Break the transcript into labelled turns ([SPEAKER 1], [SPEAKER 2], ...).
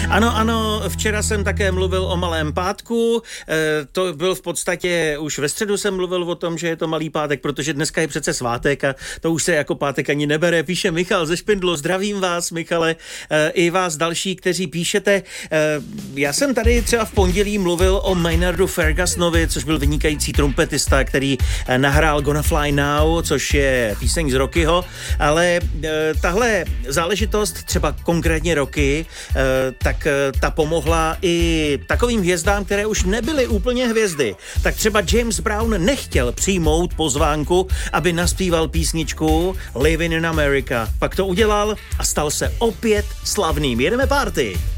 [SPEAKER 1] Ano, včera jsem také mluvil o Malém pátku, to byl v podstatě, už ve středu jsem mluvil o tom, že je to Malý pátek, protože dneska je přece svátek a to už se jako pátek ani nebere, píše Michal ze Špindlu, zdravím vás, Michale, i vás další, kteří píšete. Já jsem tady třeba v pondělí mluvil o Maynardu Fergusonovi, což byl vynikající trumpetista, který nahrál Gonna Fly Now, což je píseň z Rockyho, ale tahle záležitost, třeba konkrétně Rocky, tak ta pomohla i takovým hvězdám, které už nebyly úplně hvězdy. Tak třeba James Brown nechtěl přijmout pozvánku, aby naspíval písničku Living in America. Pak to udělal a stal se opět slavným. Jedeme party!